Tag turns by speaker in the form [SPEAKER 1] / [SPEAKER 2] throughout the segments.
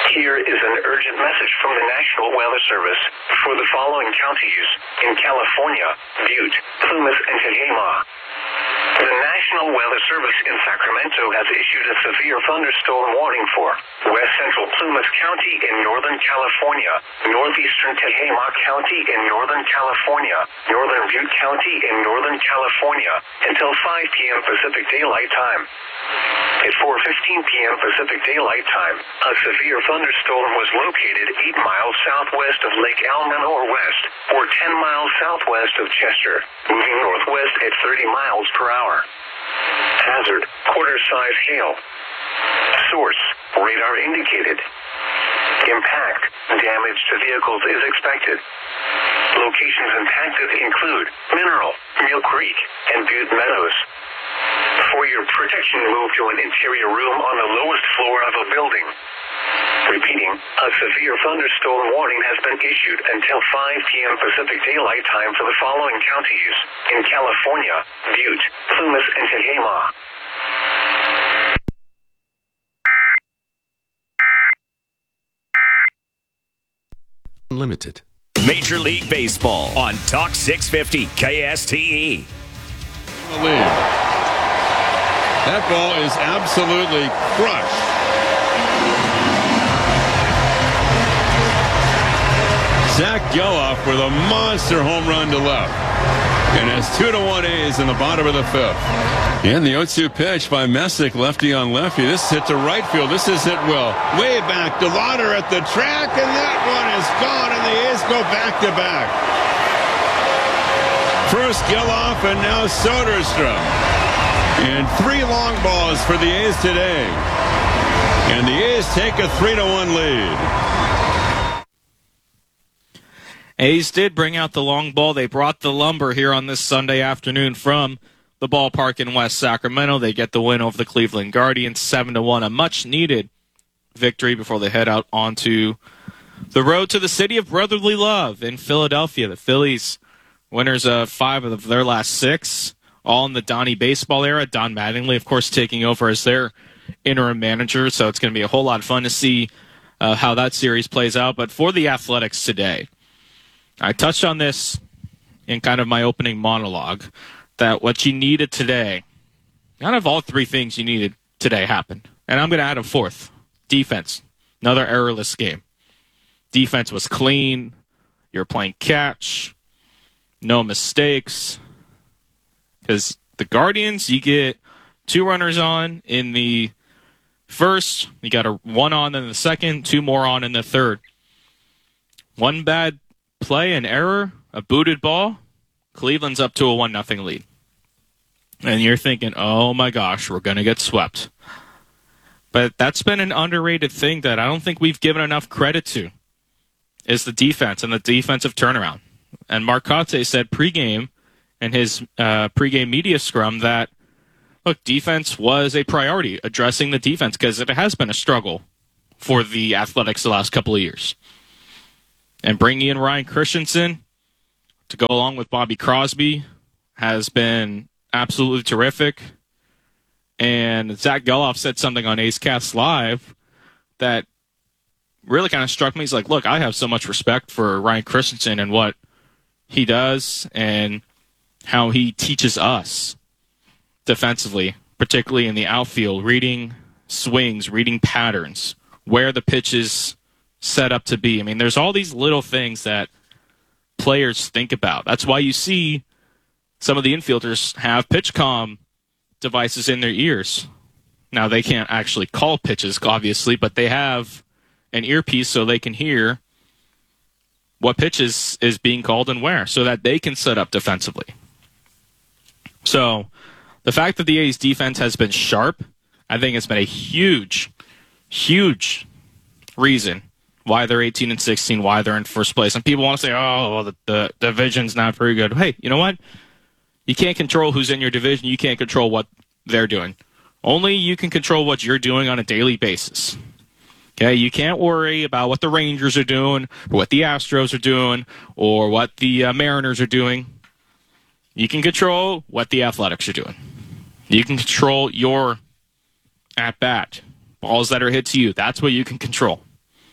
[SPEAKER 1] Here is an urgent message from the National Weather Service for the following counties in California: Butte, Plumas, and Tehama. The National Weather Service in Sacramento has issued a severe thunderstorm warning for West Central Plumas County in Northern California, Northeastern Tehama County in Northern California, Northern Butte County in Northern California until 5 p.m. Pacific Daylight Time. At 4:15 p.m. Pacific Daylight Time, a severe thunderstorm was located 8 miles southwest of Lake Almanor West, or 10 miles southwest of Chester, moving northwest at 30 miles per hour. Hazard: quarter-size hail. Source: radar indicated. Impact: damage to vehicles is expected. Locations impacted include Mineral, Mill Creek, and Butte Meadows. For your protection, move to an interior room on the lowest floor of a building. Repeating, a severe thunderstorm warning has been issued until 5 p.m. Pacific Daylight Time for the following counties in California: Butte, Plumas, and Tehama.
[SPEAKER 2] Unlimited.
[SPEAKER 3] Major League Baseball on Talk 650 KSTE.
[SPEAKER 4] The lead. That ball is absolutely crushed. Zach Geloff with a monster home run to left. And it's 2-1 A's in the bottom of the fifth. And the 0-2 pitch by Messick, lefty on lefty. This is hit to right field. This is hit well. Way back. DeLauder at the track, and that one is gone, and the A's go back to back. First Geloff, and now Soderstrom. And 3 long balls for the A's today. And the A's take a 3-1 lead.
[SPEAKER 5] A's did bring out the long ball. They brought the lumber here on this Sunday afternoon from the ballpark in West Sacramento. They get the win over the Cleveland Guardians, 7-1, a much-needed victory before they head out onto the road to the city of brotherly love in Philadelphia. The Phillies, winners of 5 of their last 6. All in the Donnie baseball era. Don Mattingly, of course, taking over as their interim manager. So it's going to be a whole lot of fun to see how that series plays out. But for the Athletics today, I touched on this in kind of my opening monologue, that what you needed today, out of all 3 things you needed today happened. And I'm going to add a 4th. Defense. Another errorless game. Defense was clean. You're playing catch. No mistakes. Because the Guardians, you get 2 runners on in the first, you got 1 on in the second, 2 more on in the third. 1 bad play, an error, a booted ball, Cleveland's up to a 1-0 lead. And you're thinking, oh my gosh, we're going to get swept. But that's been an underrated thing that I don't think we've given enough credit to, is the defense and the defensive turnaround. And Mark Cotte said pregame, in his pregame media scrum, that, look, defense was a priority, addressing the defense, because it has been a struggle for the Athletics the last couple of years. And bringing in Ryan Christensen to go along with Bobby Crosby has been absolutely terrific. And Zach Geloff said something on A's Cast Live that really kind of struck me. He's like, look, I have so much respect for Ryan Christensen and what he does and how he teaches us defensively, particularly in the outfield, reading swings, reading patterns, where the pitch is set up to be. I mean, there's all these little things that players think about. That's why you see some of the infielders have pitch comm devices in their ears. Now, they can't actually call pitches, obviously, but they have an earpiece so they can hear what pitch is being called and where, so that they can set up defensively. So the fact that the A's defense has been sharp, I think it's been a huge, huge reason why they're 18-16, why they're in first place. And people want to say, oh, well, the division's not very good. Hey, you know what? You can't control who's in your division. You can't control what they're doing. Only you can control what you're doing on a daily basis. Okay, you can't worry about what the Rangers are doing, or what the Astros are doing, or what the Mariners are doing. You can control what the Athletics are doing. You can control your at-bat, balls that are hit to you. That's what you can control.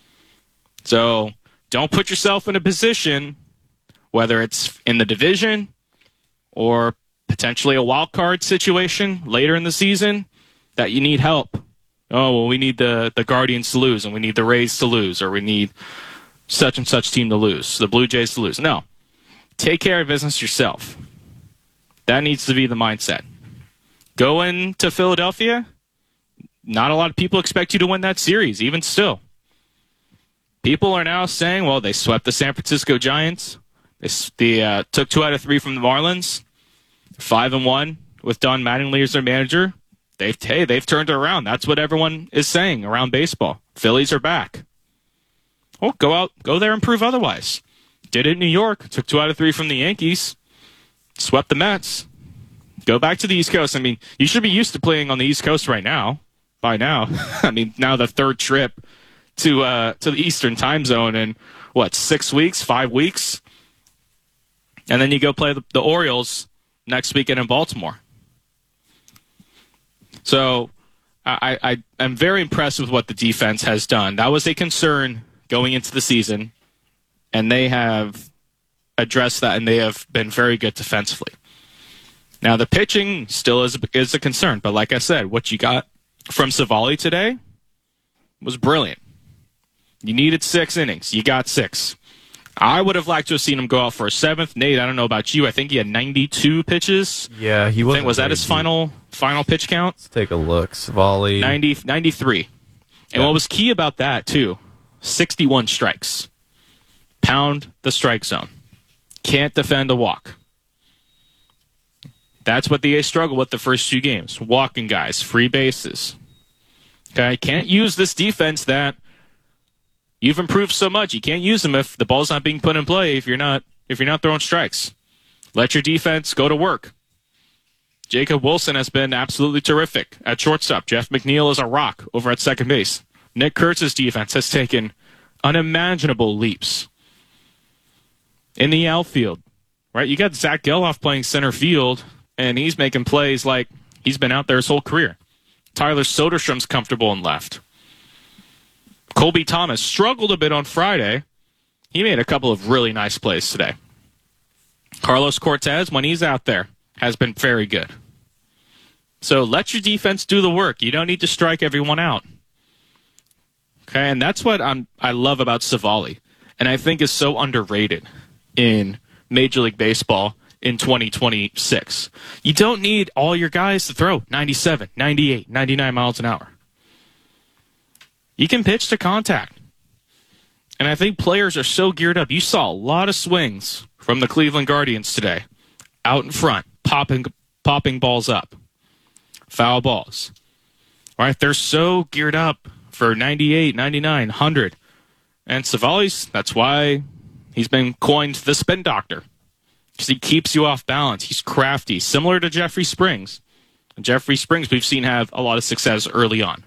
[SPEAKER 5] So don't put yourself in a position, whether it's in the division or potentially a wild card situation later in the season, that you need help. Oh, well, we need the Guardians to lose, and we need the Rays to lose, or we need such and such team to lose, the Blue Jays to lose. No. Take care of business yourself. That needs to be the mindset. Go into Philadelphia, not a lot of people expect you to win that series, even still. People are now saying, well, they swept the San Francisco Giants. They took 2 out of 3 from the Marlins. 5-1 with Don Mattingly as their manager. They've turned it around. That's what everyone is saying around baseball. Phillies are back. Well, go there and prove otherwise. Did it in New York. Took 2 out of 3 from the Yankees. Swept the Mets. Go back to the East Coast. I mean, you should be used to playing on the East Coast right now. By now. I mean, now the third trip to the Eastern time zone in, 6 weeks, 5 weeks? And then you go play the Orioles next weekend in Baltimore. So I'm very impressed with what the defense has done. That was a concern going into the season, and they have addressed that, and they have been very good defensively. Now, the pitching still is a concern, but like I said, what you got from Savali today was brilliant. You needed 6 innings. You got 6. I would have liked to have seen him go out for a 7th. Nate, I don't know about you. I think he had 92 pitches.
[SPEAKER 2] Yeah, he was.
[SPEAKER 5] Was that his final pitch count?
[SPEAKER 2] Let's take a look. Savali.
[SPEAKER 5] 93. And what was key about that, too, 61 strikes. Pound the strike zone. Can't defend a walk. That's what the A's struggled with the first 2 games. Walking guys, free bases. Okay, can't use this defense that you've improved so much. You can't use them if the ball's not being put in play, if you're not throwing strikes. Let your defense go to work. Jacob Wilson has been absolutely terrific at shortstop. Jeff McNeil is a rock over at second base. Nick Kurtz's defense has taken unimaginable leaps. In the outfield, right? You got Zach Geloff playing center field, and he's making plays like he's been out there his whole career. Tyler Soderstrom's comfortable in left. Colby Thomas struggled a bit on Friday. He made a couple of really nice plays today. Carlos Cortez, when he's out there, has been very good. So let your defense do the work. You don't need to strike everyone out. Okay, and that's what I love about Savali, and I think is so underrated in Major League Baseball in 2026. You don't need all your guys to throw 97, 98, 99 miles an hour. You can pitch to contact. And I think players are so geared up. You saw a lot of swings from the Cleveland Guardians today. Out in front, popping balls up. Foul balls. All right, they're so geared up for 98, 99, 100. And Savali's, that's why he's been coined the spin doctor. Because he keeps you off balance. He's crafty, similar to Jeffrey Springs. And Jeffrey Springs we've seen have a lot of success early on.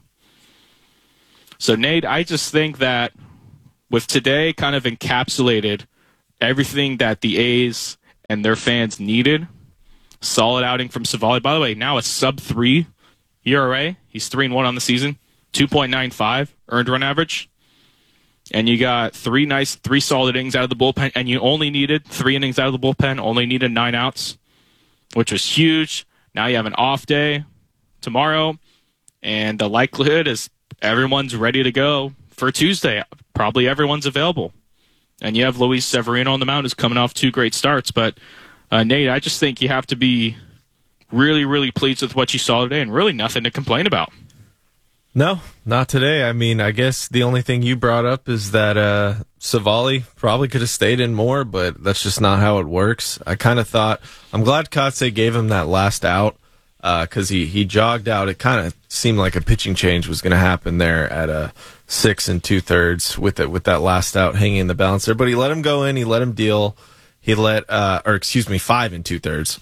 [SPEAKER 5] So, Nate, I just think that with today kind of encapsulated everything that the A's and their fans needed. Solid outing from Savali. By the way, now a sub-3 ERA. He's 3-1 on the season. 2.95 earned run average. And you got 3 solid innings out of the bullpen, and you only needed 3 innings out of the bullpen, only needed 9 outs, which was huge. Now you have an off day tomorrow, and the likelihood is everyone's ready to go for Tuesday. Probably everyone's available. And you have Luis Severino on the mound who's coming off 2 great starts. But, Nate, I just think you have to be really, really pleased with what you saw today and really nothing to complain about.
[SPEAKER 2] No, not today. I mean, I guess the only thing you brought up is that Savali probably could have stayed in more, but that's just not how it works. I kind of thought, I'm glad Kotsay gave him that last out because he jogged out. It kind of seemed like a pitching change was going to happen there at 6 2/3 with that last out hanging in the balance there. But he let him go in. He let him deal. He let, 5 2/3.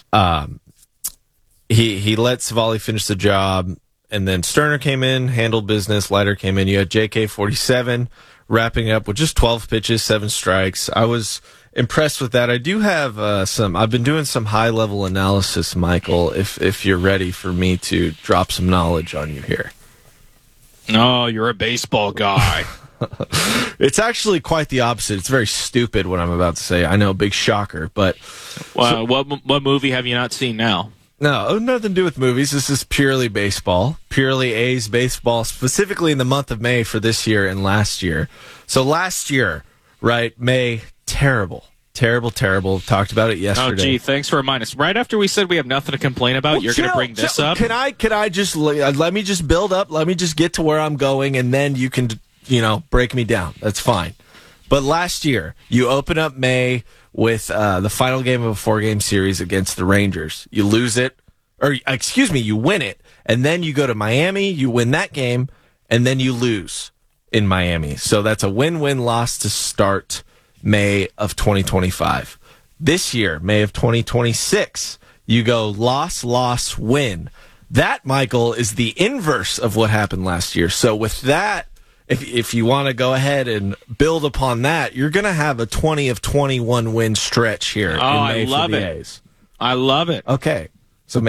[SPEAKER 2] He let Savali finish the job. And then Sterner came in, handled business. Leiter came in. You had JK-47 wrapping up with just 12 pitches, 7 strikes. I was impressed with that. I do have I've been doing some high-level analysis, Michael, if you're ready for me to drop some knowledge on you here.
[SPEAKER 5] No, you're a baseball guy.
[SPEAKER 2] It's actually quite the opposite. It's very stupid what I'm about to say. I know, big shocker, but
[SPEAKER 5] what movie have you not seen now?
[SPEAKER 2] no, nothing to do with movies. This is purely baseball, purely A's baseball, specifically in the month of May for this year and last year. So last year, right, May, terrible. Talked about it yesterday.
[SPEAKER 5] Oh, gee, thanks for reminding us. Right after we said we have nothing to complain about, you're going to bring this up?
[SPEAKER 2] Can I just let me just build up? Let me just get to where I'm going, and then you can, break me down. That's fine. But last year, you open up May with the final game of a 4-game series against the Rangers. You lose it, you win it, and then you go to Miami, you win that game, and then you lose in Miami. So that's a win-win loss to start May of 2025. This year, May of 2026, you go loss, win. That, Michael, is the inverse of what happened last year. So with that, if you want to go ahead and build upon that, you're going to have a 20 of 21 win stretch here in May
[SPEAKER 5] I love
[SPEAKER 2] for the
[SPEAKER 5] it.
[SPEAKER 2] A's.
[SPEAKER 5] I love it.
[SPEAKER 2] Okay. So,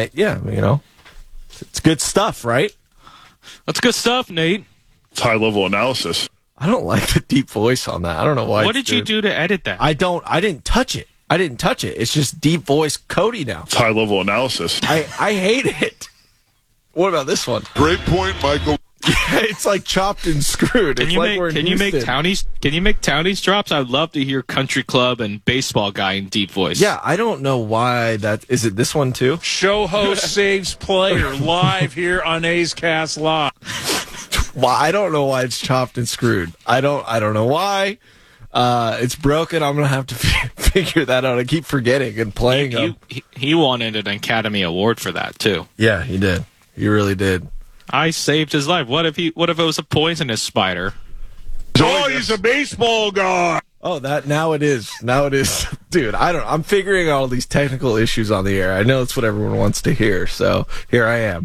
[SPEAKER 2] it's good stuff, right?
[SPEAKER 5] That's good stuff, Nate.
[SPEAKER 6] It's high-level analysis.
[SPEAKER 2] I don't like the deep voice on that. I don't know why.
[SPEAKER 5] What did you do to edit that?
[SPEAKER 2] I didn't touch it. It's just deep voice Cody now.
[SPEAKER 6] It's high-level analysis.
[SPEAKER 2] I hate it. What about this one?
[SPEAKER 6] Great point, Michael.
[SPEAKER 2] It's like chopped and screwed.
[SPEAKER 5] Can you make Townies drops? I'd love to hear Country Club and Baseball Guy in deep voice.
[SPEAKER 2] Yeah, I don't know why that is. It this one too?
[SPEAKER 7] Show host saves player live here on A's Cast Live.
[SPEAKER 2] Well, I don't know why it's chopped and screwed. I don't know why. It's broken. I'm gonna have to figure that out. I keep forgetting and playing.
[SPEAKER 5] He wanted an Academy Award for that too.
[SPEAKER 2] Yeah, he did. He really did.
[SPEAKER 5] I saved his life. What if it was a poisonous spider?
[SPEAKER 7] Oh, he's a baseball guy.
[SPEAKER 2] Oh, now it is. Dude, I'm figuring out all these technical issues on the air. I know it's what everyone wants to hear, so here I am.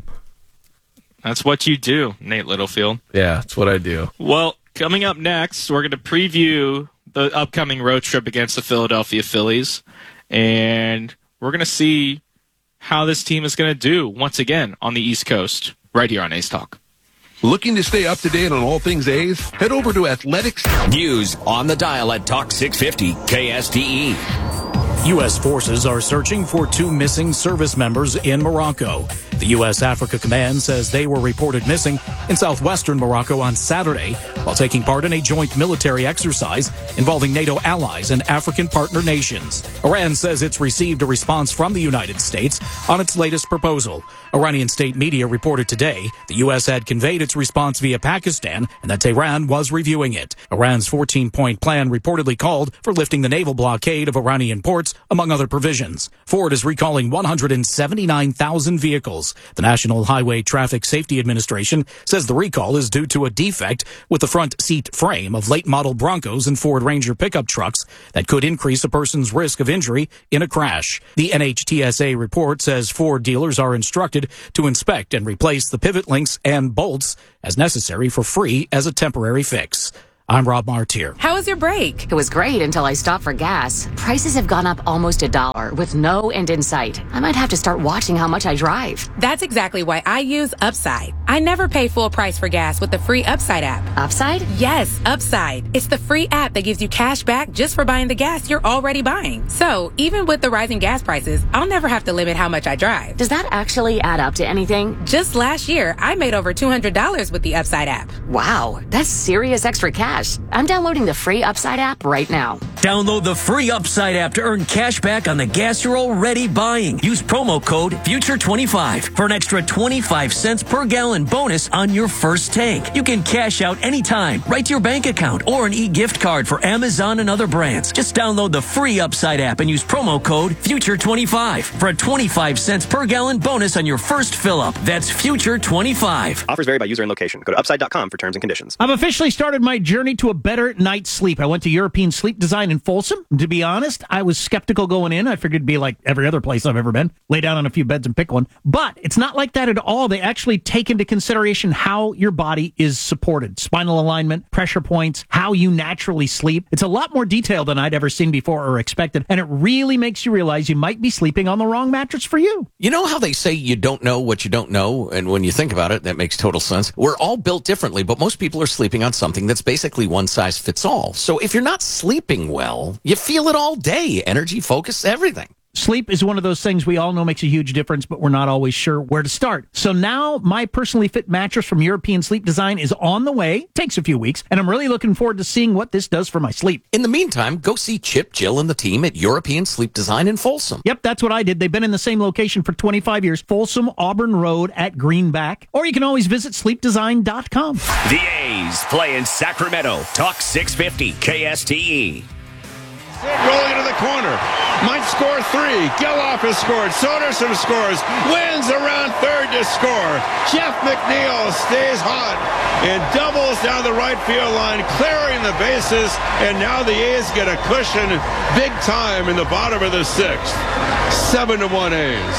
[SPEAKER 5] That's what you do, Nate Littlefield.
[SPEAKER 2] Yeah, that's what I do.
[SPEAKER 5] Well, coming up next, we're going to preview the upcoming road trip against the Philadelphia Phillies, and we're going to see how this team is going to do once again on the East Coast, right here on A's Talk.
[SPEAKER 8] Looking to stay up to date on all things A's? Head over to Athletics.
[SPEAKER 3] News on the dial at Talk 650 KSTE.
[SPEAKER 9] U.S. forces are searching for 2 missing service members in Morocco. The U.S. Africa Command says they were reported missing in southwestern Morocco on Saturday while taking part in a joint military exercise involving NATO allies and African partner nations. Iran says it's received a response from the United States on its latest proposal. Iranian state media reported today the U.S. had conveyed its response via Pakistan and that Tehran was reviewing it. Iran's 14-point plan reportedly called for lifting the naval blockade of Iranian ports, among other provisions. Ford is recalling 179,000 vehicles. The National Highway Traffic Safety Administration says the recall is due to a defect with the front seat frame of late-model Broncos and Ford Ranger pickup trucks that could increase a person's risk of injury in a crash. The NHTSA report says Ford dealers are instructed to inspect and replace the pivot links and bolts as necessary for free as a temporary fix. I'm Rob Martier.
[SPEAKER 10] How was your break?
[SPEAKER 11] It was great until I stopped for gas. Prices have gone up almost $1 with no end in sight. I might have to start watching how much I drive.
[SPEAKER 10] That's exactly why I use Upside. I never pay full price for gas with the free Upside app.
[SPEAKER 11] Upside?
[SPEAKER 10] Yes, Upside. It's the free app that gives you cash back just for buying the gas you're already buying. So even with the rising gas prices, I'll never have to limit how much I drive.
[SPEAKER 11] Does that actually add up to anything?
[SPEAKER 10] Just last year, I made over $200 with the Upside app.
[SPEAKER 11] Wow, that's serious extra cash. I'm downloading the free Upside app right now.
[SPEAKER 12] Download the free Upside app to earn cash back on the gas you're already buying. Use promo code FUTURE25 for an extra 25 cents per gallon bonus on your first tank. You can cash out anytime, right to your bank account, or an e-gift card for Amazon and other brands. Just download the free Upside app and use promo code FUTURE25 for a 25 cents per gallon bonus on your first fill-up. That's FUTURE25.
[SPEAKER 13] Offers vary by user and location. Go to upside.com for terms and conditions.
[SPEAKER 14] I've officially started my journey to a better night's sleep. I went to European Sleep Design
[SPEAKER 13] in Folsom. To be honest, I was skeptical going in. I figured it'd be like every other place I've ever been. Lay down on a few beds and pick one. But it's not like that at all. They actually take into consideration how your body is supported. Spinal alignment, pressure points, how you naturally sleep. It's a lot more detailed than I'd ever seen before or expected. And it really makes you realize you might be sleeping on the wrong mattress for you.
[SPEAKER 14] You know how they say you don't know what you don't know? And when you think about it, that makes total sense. We're all built differently, but most people are sleeping on something that's basically one size fits all. So if you're not sleeping well, you feel it all day. Energy, focus, everything.
[SPEAKER 13] Sleep is one of those things we all know makes a huge difference, but we're not always sure where to start. So now my personally fit mattress from European Sleep Design is on the way. Takes a few weeks, and I'm really looking forward to seeing what this does for my sleep.
[SPEAKER 14] In the meantime, go see Chip, Jill, and the team at European Sleep Design in Folsom.
[SPEAKER 13] Yep, that's what I did. They've been in the same location for 25 years, Folsom Auburn Road at Greenback. Or you can always visit sleepdesign.com.
[SPEAKER 3] The A's play in Sacramento. Talk 650 KSTE.
[SPEAKER 4] Rolling into the corner. Might score 3. Geloff has scored. Soderstrom scores. Wins around third to score. Jeff McNeil stays hot and doubles down the right field line, clearing the bases. And now the A's get a cushion big time in the bottom of the 6th. 7-1 A's.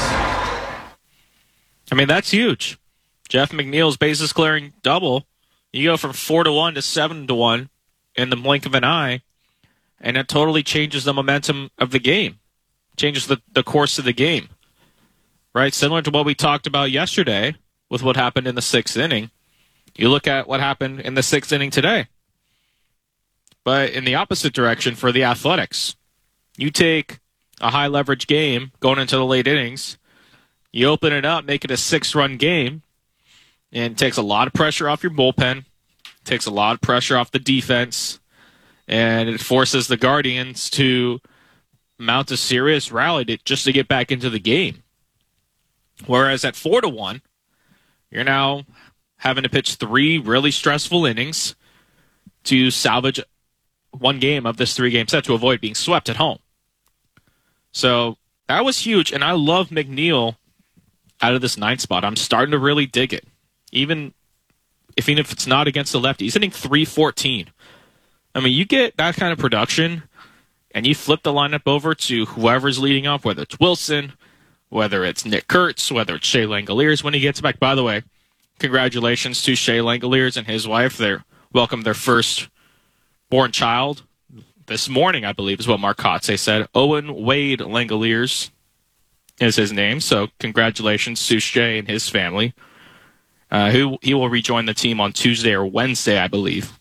[SPEAKER 5] I mean, that's huge. Jeff McNeil's bases clearing double. You go from 4-1 to 7-1 in the blink of an eye. And it totally changes the momentum of the game, changes the course of the game, right? Similar to what we talked about yesterday with what happened in the 6th inning. You look at what happened in the 6th inning today. But in the opposite direction for the Athletics, you take a high-leverage game going into the late innings, you open it up, make it a 6-run game, and it takes a lot of pressure off your bullpen, takes a lot of pressure off the defense, and it forces the Guardians to mount a serious rally just to get back into the game. Whereas at 4-1, you're now having to pitch 3 really stressful innings to salvage one game of this 3-game set to avoid being swept at home. So that was huge, and I love McNeil out of this 9th spot. I'm starting to really dig it. Even if it's not against the lefty, he's hitting .314. I mean, you get that kind of production, and you flip the lineup over to whoever's leading off, whether it's Wilson, whether it's Nick Kurtz, whether it's Shea Langoliers when he gets back. By the way, congratulations to Shea Langoliers and his wife. They welcomed their first born child this morning, I believe, is what Mark Kotze said. Owen Wade Langoliers is his name, so congratulations to Shea and his family. He will rejoin the team on Tuesday or Wednesday, I believe.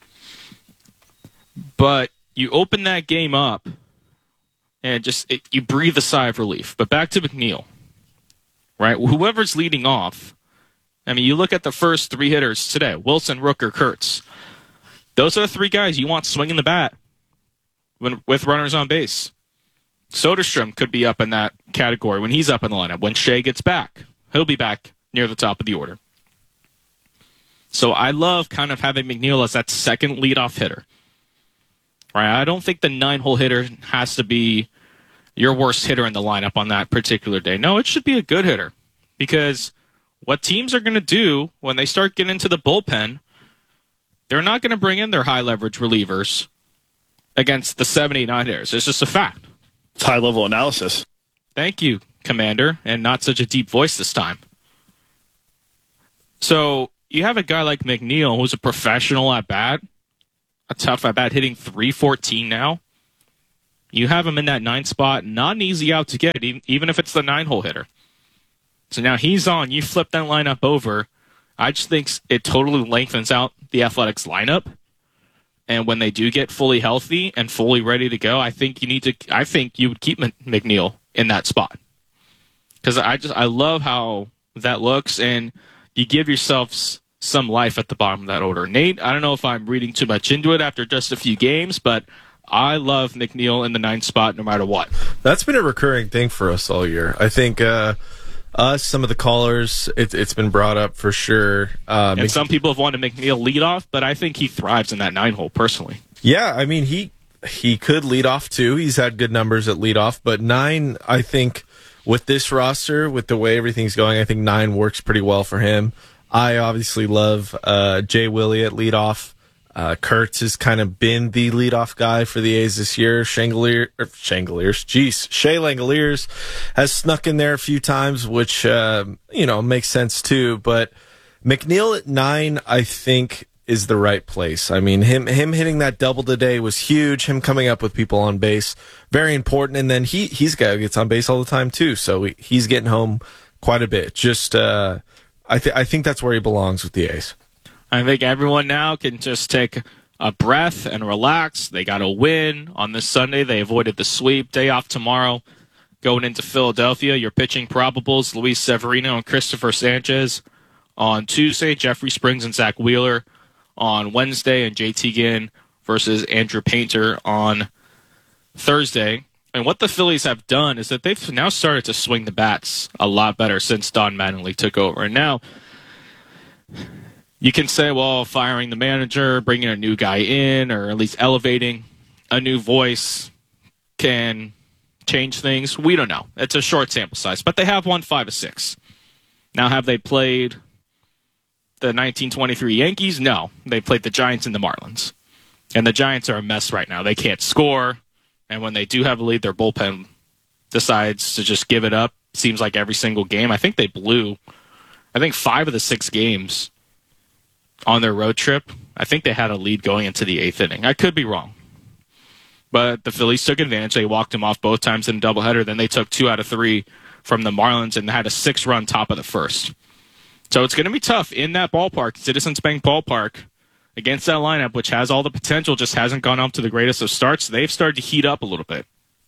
[SPEAKER 5] But you open that game up, and you breathe a sigh of relief. But back to McNeil, right? Whoever's leading off, I mean, you look at the first 3 hitters today, Wilson, Rooker, Kurtz. Those are the 3 guys you want swinging the bat with runners on base. Soderstrom could be up in that category when he's up in the lineup. When Shea gets back, he'll be back near the top of the order. So I love kind of having McNeil as that second leadoff hitter. Right, I don't think the 9-hole hitter has to be your worst hitter in the lineup on that particular day. No, it should be a good hitter. Because what teams are going to do when they start getting into the bullpen, they're not going to bring in their high-leverage relievers against the 7, 8, 9 hitters. It's just a fact.
[SPEAKER 6] It's high-level analysis.
[SPEAKER 5] Thank you, Commander, and not such a deep voice this time. So you have a guy like McNeil who's a professional at bat, a tough at bat, hitting .314 now. You have him in that 9th spot, not an easy out to get, even if it's the 9-hole hitter. So now he's on. You flip that lineup over. I just think it totally lengthens out the Athletics lineup. And when they do get fully healthy and fully ready to go, I think you would keep McNeil in that spot. Because I love how that looks, and you give yourself some life at the bottom of that order. Nate, I don't know if I'm reading too much into it after just a few games, but I love McNeil in the 9th spot no matter what.
[SPEAKER 2] That's been a recurring thing for us all year. I think some of the callers, it's been brought up for sure.
[SPEAKER 5] And some people have wanted McNeil lead off, but I think he thrives in that 9-hole personally.
[SPEAKER 2] Yeah, I mean, he could lead off too. He's had good numbers at lead off, but 9, I think, with this roster, with the way everything's going, I think 9 works pretty well for him. I obviously love Jay Willie at leadoff. Kurtz has kind of been the leadoff guy for the A's this year. Shea Langeliers has snuck in there a few times, which, makes sense too. But McNeil at 9, I think, is the right place. I mean, him hitting that double today was huge. Him coming up with people on base, very important. And then he's a guy who gets on base all the time too. So he's getting home quite a bit. Just, I think that's where he belongs with the A's.
[SPEAKER 5] I think everyone now can just take a breath and relax. They got a win on this Sunday. They avoided the sweep. Day off tomorrow. Going into Philadelphia, your pitching probables, Luis Severino and Christopher Sanchez on Tuesday, Jeffrey Springs and Zach Wheeler on Wednesday, and JT Ginn versus Andrew Painter on Thursday. And what the Phillies have done is that they've now started to swing the bats a lot better since Don Mattingly took over. And now you can say, well, firing the manager, bringing a new guy in, or at least elevating a new voice can change things. We don't know. It's a short sample size, but they have won 5 of 6. Now, have they played the 1923 Yankees? No. They played the Giants and the Marlins. And the Giants are a mess right now. They can't score. And when they do have a lead, their bullpen decides to just give it up. Seems like every single game. I think they blew, 5 of the 6 games on their road trip. I think they had a lead going into the 8th inning. I could be wrong. But the Phillies took advantage. They walked him off both times in a doubleheader. Then they took 2 out of 3 from the Marlins and had a 6-run top of the first. So it's going to be tough in that ballpark, Citizens Bank Ballpark, against that lineup, which has all the potential, just hasn't gone up to the greatest of starts. They've started to heat up a little bit.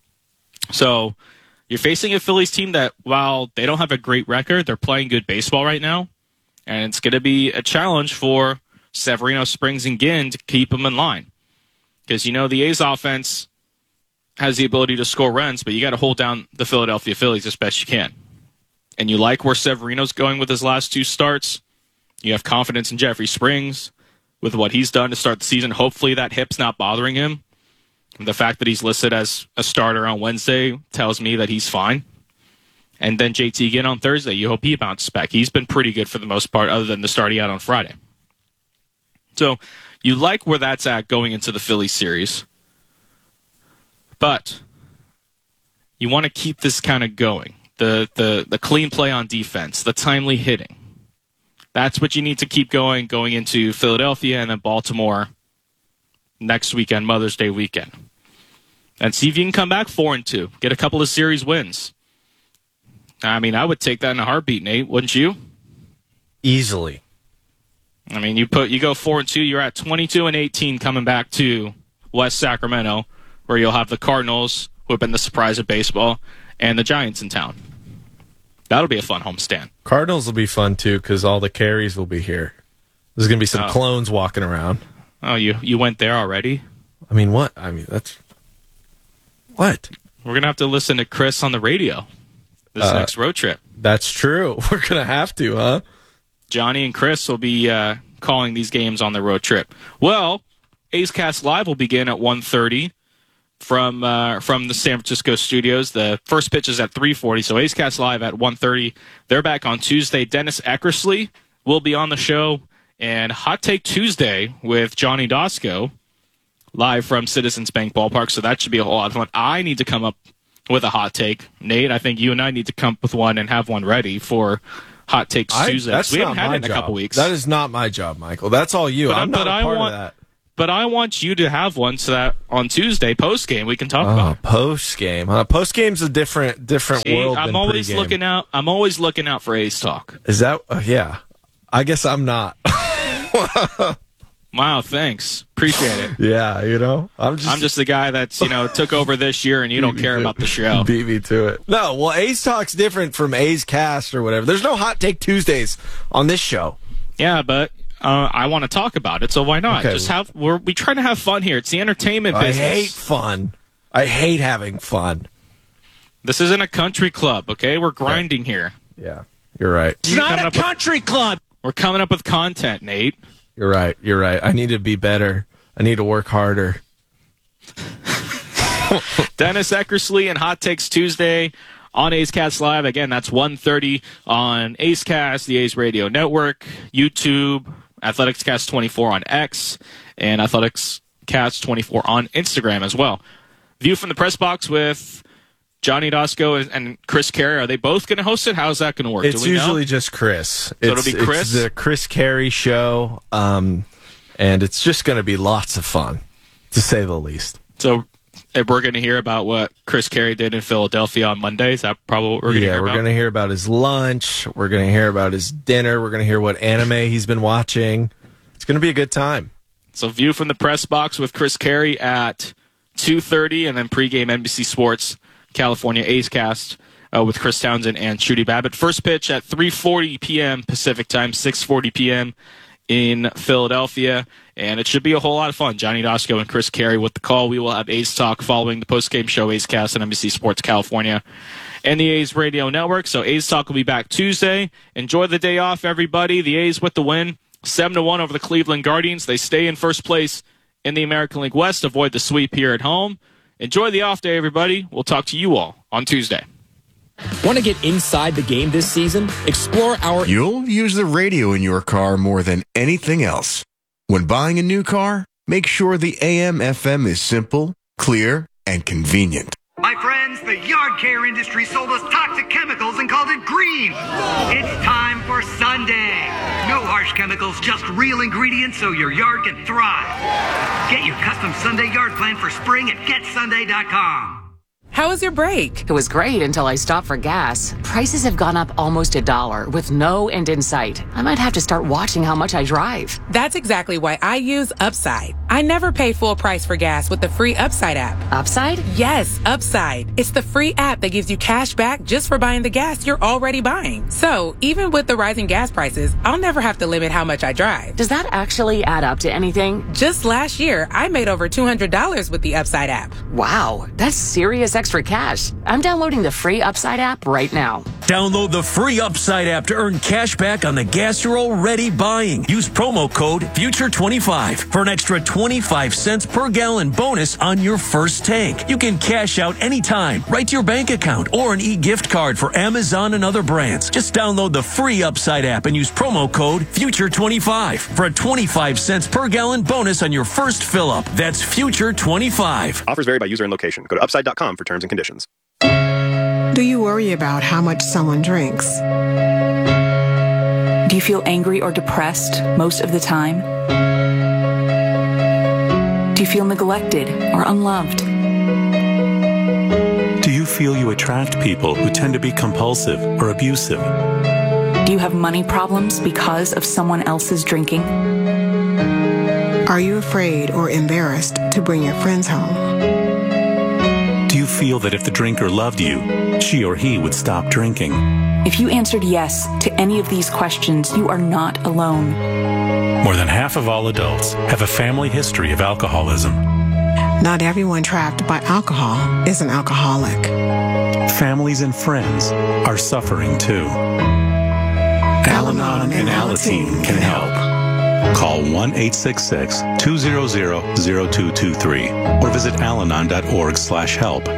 [SPEAKER 5] So you're facing a Phillies team that, while they don't have a great record, they're playing good baseball right now. And it's going to be a challenge for Severino, Springs, and Ginn to keep them in line. Because, the A's offense has the ability to score runs, but you got to hold down the Philadelphia Phillies as best you can. And you like where Severino's going with his last 2 starts. You have confidence in Jeffrey Springs with what he's done to start the season. Hopefully that hip's not bothering him. And the fact that he's listed as a starter on Wednesday tells me that he's fine. And then JT Ginn on Thursday, you hope he bounces back. He's been pretty good for the most part, other than the start he had on Friday. So you like where that's at going into the Phillies series. But you want to keep this kind of going. The clean play on defense, the timely hitting. That's what you need to keep going into Philadelphia and then Baltimore next weekend, Mother's Day weekend. And see if you can come back 4-2. Get a couple of series wins. I mean, I would take that in a heartbeat, Nate, wouldn't you?
[SPEAKER 2] Easily.
[SPEAKER 5] I mean, you go 4-2, you're at 22-18 coming back to West Sacramento, where you'll have the Cardinals, who have been the surprise of baseball, and the Giants in town. That'll be a fun homestand.
[SPEAKER 2] Cardinals will be fun, too, because all the carries will be here. There's going to be some clones walking around.
[SPEAKER 5] Oh, you went there already?
[SPEAKER 2] I mean, what? I mean, that's... What?
[SPEAKER 5] We're going to have to listen to Chris on the radio this next road trip.
[SPEAKER 2] That's true. We're going to have to, huh?
[SPEAKER 5] Johnny and Chris will be calling these games on the road trip. Well, A's Cast Live will begin at 1:30 from the San Francisco studios. The first pitch is at 3:40, so A's Cast Live at 1:30. They're back on Tuesday. Dennis Eckersley will be on the show, and Hot Take Tuesday with Johnny Dosco live from Citizens Bank Ballpark, so that should be a whole lot of fun. I need to come up with a hot take. Nate, I think you and I need to come up with one and have one ready for Hot Takes Tuesday. We haven't had it in a couple weeks.
[SPEAKER 2] That is not my job, Michael. That's all you. I'm not a part of that.
[SPEAKER 5] But I want you to have one so that on Tuesday, post-game, we can talk about it.
[SPEAKER 2] Post-game. Post-game's a different world
[SPEAKER 5] I'm
[SPEAKER 2] than
[SPEAKER 5] always
[SPEAKER 2] pregame.
[SPEAKER 5] I'm always looking out for A's talk.
[SPEAKER 2] Is that... yeah. I guess I'm not.
[SPEAKER 5] Wow, thanks. Appreciate it.
[SPEAKER 2] Yeah,
[SPEAKER 5] I'm just the guy that's, took over this year and you don't care about the show.
[SPEAKER 2] Beat me to it. No, well, A's Talk's different from A's Cast or whatever. There's no Hot Take Tuesdays on this show.
[SPEAKER 5] Yeah, but I want to talk about it, so why not?
[SPEAKER 2] Okay.
[SPEAKER 5] We try to have fun here. It's the entertainment business.
[SPEAKER 2] I hate fun. I hate having fun.
[SPEAKER 5] This isn't a country club, okay? We're grinding here.
[SPEAKER 2] Yeah, you're right.
[SPEAKER 13] It's not a country club.
[SPEAKER 5] We're coming up with content, Nate.
[SPEAKER 2] You're right. I need to be better. I need to work harder.
[SPEAKER 5] Dennis Eckersley and Hot Takes Tuesday on A's Cast Live. Again, that's 1:30 on A's Cast, the A's Radio Network, YouTube, AthleticsCast24 on X, and AthleticsCast24 on Instagram as well. View from the press box with Johnny Dosko and Chris Carey. Are they both going to host it? How's that going to work?
[SPEAKER 2] It's usually just Chris.
[SPEAKER 5] So it'll be Chris?
[SPEAKER 2] It's the Chris Carey show, and it's just going to be lots of fun, to say the least.
[SPEAKER 5] So if we're going to hear about what Chris Carey did in Philadelphia on Monday, is that probably what we're going to hear about?
[SPEAKER 2] Yeah, we're going to hear about his lunch. We're going to hear about his dinner. We're going to hear what anime he's been watching. It's going to be a good time.
[SPEAKER 5] So view from the press box with Chris Carey at 2:30, and then pregame NBC Sports California A's Cast with Chris Townsend and Shooty Babbitt. First pitch at 3:40 p.m. Pacific Time, 6:40 p.m. in Philadelphia, and it should be a whole lot of fun. Johnny Dosko and Chris Carey with the call. We will have A's Talk following the postgame show, A's Cast on NBC Sports California and the A's Radio Network. So A's Talk will be back Tuesday. Enjoy the day off, everybody. The A's with the win, 7-1 over the Cleveland Guardians. They stay in first place in the American League West. Avoid the sweep here at home. Enjoy the off day, everybody. We'll talk to you all on Tuesday.
[SPEAKER 15] Want to get inside the game this season? Explore our...
[SPEAKER 16] You'll use the radio in your car more than anything else. When buying a new car, make sure the AM/FM is simple, clear, and convenient.
[SPEAKER 17] My friends, the yard care industry sold us toxic chemicals and called it green. It's time for Sunday. No harsh chemicals, just real ingredients so your yard can thrive. Get your custom Sunday yard plan for spring at GetSunday.com.
[SPEAKER 10] How was your break?
[SPEAKER 11] It was great until I stopped for gas. Prices have gone up almost $1 with no end in sight. I might have to start watching how much I drive.
[SPEAKER 10] That's exactly why I use Upside. I never pay full price for gas with the free Upside app.
[SPEAKER 11] Upside?
[SPEAKER 10] Yes, Upside. It's the free app that gives you cash back just for buying the gas you're already buying. So even with the rising gas prices, I'll never have to limit how much I drive.
[SPEAKER 11] Does that actually add up to anything?
[SPEAKER 10] Just last year, I made over $200 with the Upside app.
[SPEAKER 11] Wow, that's serious extra cash. I'm downloading the free Upside app right now.
[SPEAKER 12] Download the free Upside app to earn cash back on the gas you're already buying. Use promo code FUTURE25 for an extra 25 cents per gallon bonus on your first tank. You can cash out anytime, right to your bank account, or an e-gift card for Amazon and other brands. Just download the free Upside app and use promo code FUTURE25 for a 25 cents per gallon bonus on your first fill-up. That's FUTURE25.
[SPEAKER 18] Offers vary by user and location. Go to upside.com for terms and conditions.
[SPEAKER 19] Do you worry about how much someone drinks?
[SPEAKER 20] Do you feel angry or depressed most of the time? Do you feel neglected or unloved?
[SPEAKER 21] Do you feel you attract people who tend to be compulsive or abusive?
[SPEAKER 20] Do you have money problems because of someone else's drinking?
[SPEAKER 19] Are you afraid or embarrassed to bring your friends home?
[SPEAKER 21] Do you feel that if the drinker loved you, she or he would stop drinking?
[SPEAKER 20] If you answered yes to any of these questions, you are not alone.
[SPEAKER 21] More than half of all adults have a family history of alcoholism.
[SPEAKER 19] Not everyone trapped by alcohol is an alcoholic.
[SPEAKER 21] Families and friends are suffering too. Al-Anon and Alateen can help. Call 1-866-200-0223 or visit alanon.org/help.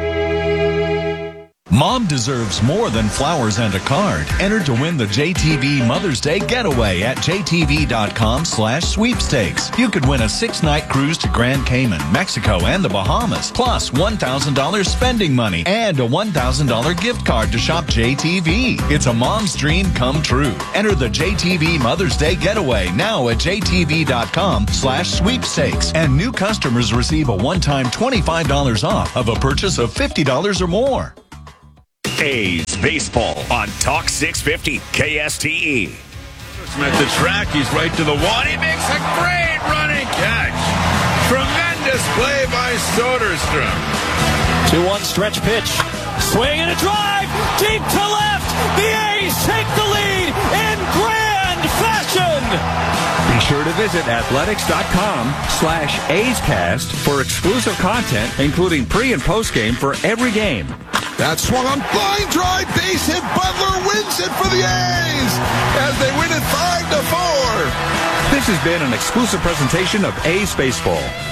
[SPEAKER 22] Mom deserves more than flowers and a card. Enter to win the JTV Mother's Day Getaway at jtv.com/sweepstakes. You could win a 6-night cruise to Grand Cayman, Mexico, and the Bahamas, plus $1,000 spending money and a $1,000 gift card to shop JTV. It's a mom's dream come true. Enter the JTV Mother's Day Getaway now at jtv.com/sweepstakes. And new customers receive a one-time $25 off of a purchase of $50 or more.
[SPEAKER 3] A's baseball on Talk 650 KSTE.
[SPEAKER 4] At the track, he's right to the wall. He makes a great running catch. Tremendous play by Soderstrom.
[SPEAKER 23] 2-1 stretch pitch. Swing and a drive deep to left. The A's take the lead in grand fashion.
[SPEAKER 24] Be sure to visit athletics.com/A'sCast for exclusive content, including pre- and post-game for every game.
[SPEAKER 8] That swung on, line drive, base hit. Butler wins it for the A's as they win it 5-4.
[SPEAKER 24] This has been an exclusive presentation of A's Baseball.